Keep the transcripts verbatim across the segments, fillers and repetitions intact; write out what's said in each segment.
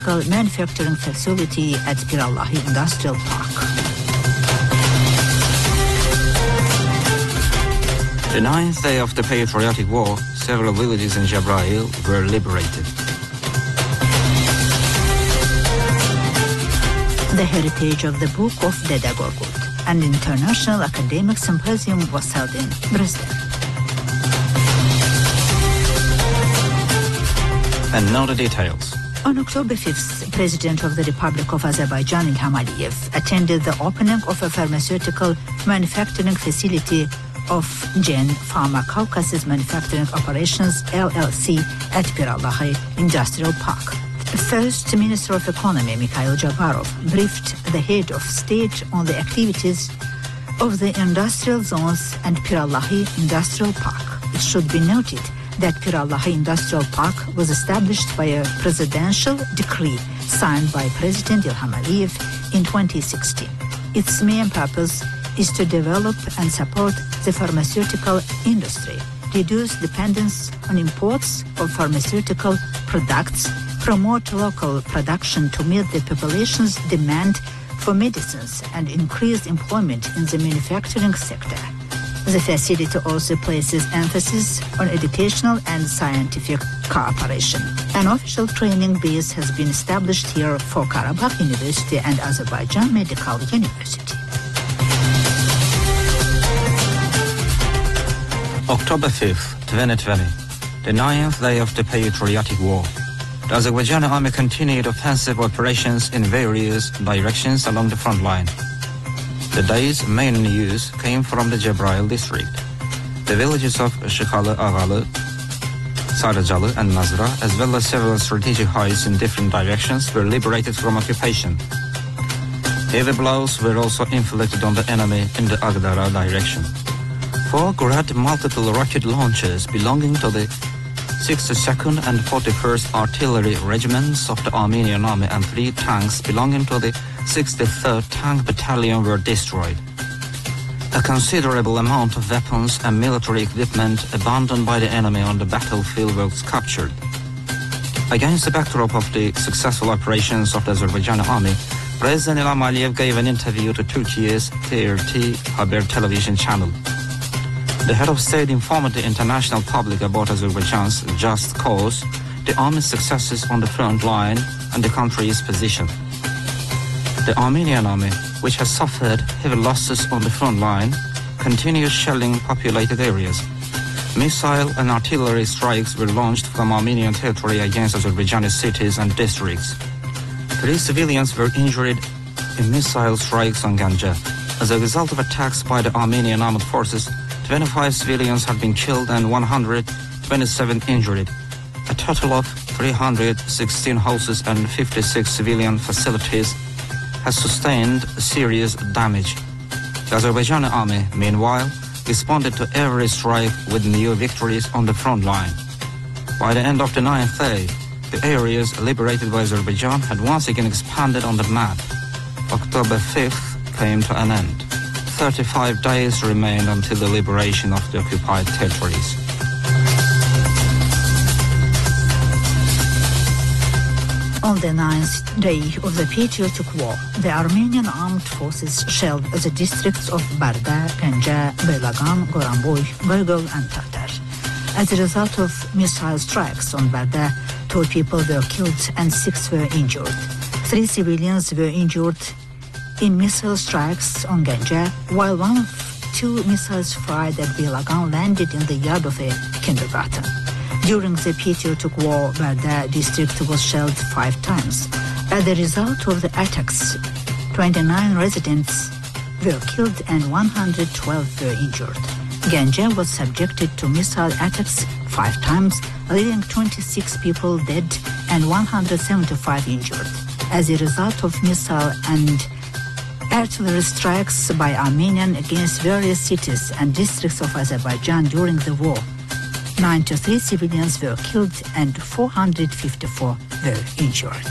manufacturing facility at Pirallahi Industrial Park. The ninth day of the Patriotic War, several villages in Jabrayil were liberated. The heritage of the Book of Dede Gorgut. An international academic symposium was held in Dresden. And now the details. On October fifth, President of the Republic of Azerbaijan, Ilham Aliyev, attended the opening of a pharmaceutical manufacturing facility of Gen Pharma Caucasus Manufacturing Operations L L C at Pirallahi Industrial Park. First Minister of Economy Mikhail Jabarov briefed the head of state on the activities of the industrial zones and Pirallahi Industrial Park. It should be noted that Pirallahi Industrial Park was established by a presidential decree signed by President Ilham Aliyev in twenty sixteen. Its main purpose is to develop and support the pharmaceutical industry, reduce dependence on imports of pharmaceutical products, promote local production to meet the population's demand for medicines, and increase employment in the manufacturing sector. The facility also places emphasis on educational and scientific cooperation. An official training base has been established here for Karabakh University and Azerbaijan Medical University. October fifth, twenty twenty, the ninth day of the Patriotic War. The Azerbaijani army continued offensive operations in various directions along the front line. The day's main news came from the Jabrayil district. The villages of Shikhalı, Ağalı, Saracalı and Nazra, as well as several strategic heights in different directions, were liberated from occupation. Heavy blows were also inflicted on the enemy in the Agdara direction. Four Grad multiple rocket launchers belonging to the sixty-second and forty-first Artillery Regiments of the Armenian Army and three tanks belonging to the sixty-third Tank Battalion were destroyed. A considerable amount of weapons and military equipment abandoned by the enemy on the battlefield was captured. Against the backdrop of the successful operations of the Azerbaijani army, President Ilham Aliyev gave an interview to Turkey's T R T Haber television channel. The head of state informed the international public about Azerbaijan's just cause, the army's successes on the front line, and the country's position. The Armenian army, which has suffered heavy losses on the front line, continues shelling populated areas. Missile and artillery strikes were launched from Armenian territory against Azerbaijani cities and districts. Three civilians were injured in missile strikes on Ganja. As a result of attacks by the Armenian armed forces, twenty-five civilians have been killed and one hundred twenty-seven injured. A total of three hundred sixteen houses and fifty-six civilian facilities has sustained serious damage. The Azerbaijani army, meanwhile, responded to every strike with new victories on the front line. By the end of the ninth day, the areas liberated by Azerbaijan had once again expanded on the map. October fifth came to an end. thirty-five days remained until the liberation of the occupied territories. On the ninth day of the Patriotic War, the Armenian armed forces shelled the districts of Barda, Ganja, Beylagan, Goranboy, Goygol and Tatar. As a result of missile strikes on Barda, two people were killed and six were injured. Three civilians were injured in missile strikes on Ganja, while one of two missiles fired at Beylagan landed in the yard of a kindergarten. During the Patriotic War, Barda district was shelled five times. As a result of the attacks, twenty-nine residents were killed and one hundred twelve were injured. Ganja was subjected to missile attacks five times, leaving twenty-six people dead and one hundred seventy-five injured. As a result of missile and artillery strikes by Armenian against various cities and districts of Azerbaijan during the war, ninety-three civilians were killed and four hundred fifty-four were injured.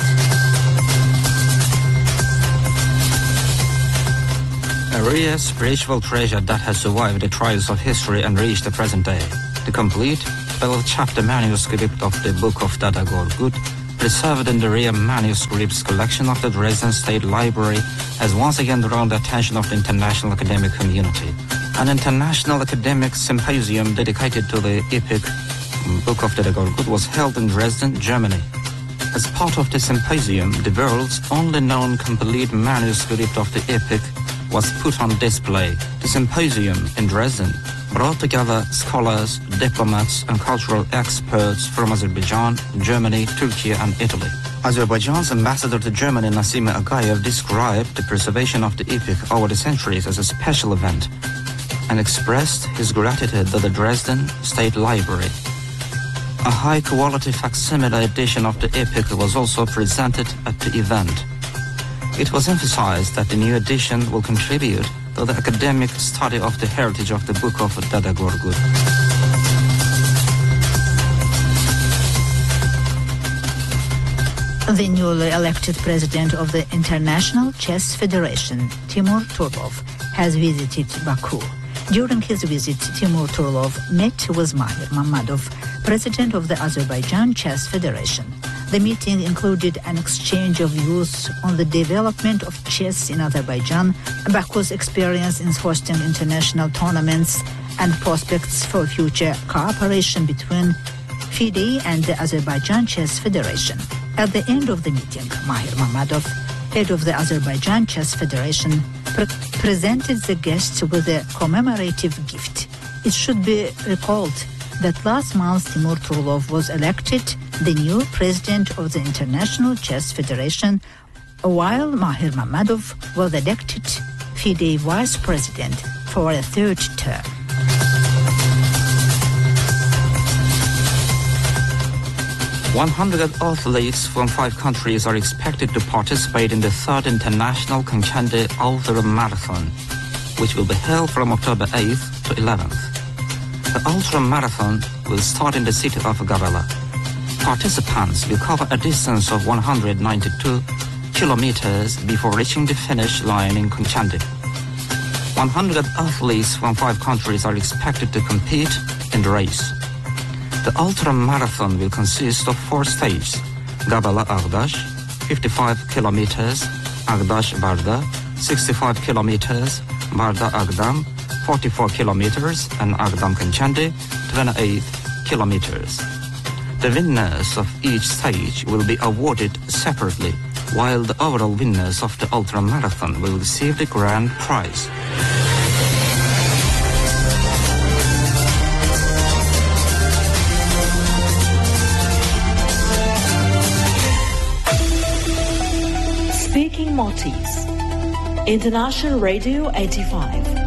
A rare spiritual treasure that has survived the trials of history and reached the present day. The complete twelve-chapter manuscript of the Book of Dede Gorgut preserved in the rare manuscripts collection of the Dresden State Library, has once again drawn the attention of the international academic community. An international academic symposium dedicated to the epic Book of the Gorgut was held in Dresden, Germany. As part of the symposium, the world's only known complete manuscript of the epic was put on display. The symposium in Dresden brought together scholars, diplomats, and cultural experts from Azerbaijan, Germany, Turkey, and Italy. Azerbaijan's ambassador to Germany, Nasim Agayev, described the preservation of the epic over the centuries as a special event and expressed his gratitude to the Dresden State Library. A high-quality facsimile edition of the epic was also presented at the event. It was emphasized that the new edition will contribute to the academic study of the heritage of the Book of Dede Gorgut. The newly elected president of the International Chess Federation, Timur Turlov, has visited Baku. During his visit, Timur Turlov met with Mahir Mammadov, president of the Azerbaijan Chess Federation. The meeting included an exchange of views on the development of chess in Azerbaijan, Baku's experience in hosting international tournaments, and prospects for future cooperation between FIDE and the Azerbaijan Chess Federation. At the end of the meeting, Mahir Mammadov, head of the Azerbaijan Chess Federation, pre- presented the guests with a commemorative gift. It should be recalled that last month Timur Turlov was elected the new president of the International Chess Federation, while Mahir Mammadov was elected FIDE vice president for a third term. one hundred athletes from five countries are expected to participate in the third International Konchandi Ultra Marathon, which will be held from October eighth to eleventh. The Ultra Marathon will start in the city of Gabala. Participants will cover a distance of one hundred ninety-two kilometers before reaching the finish line in Konchandi. one hundred athletes from five countries are expected to compete in the race. The Ultra Marathon will consist of four stages: Gabala Agdash, fifty-five kilometers, Agdash Barda, sixty-five kilometers, Barda Agdam, forty-four kilometers, and Agdam Konchandi, twenty-eight kilometers. The winners of each stage will be awarded separately, while the overall winners of the Ultra Marathon will receive the grand prize. Speaking Maltese, International Radio eighty-five.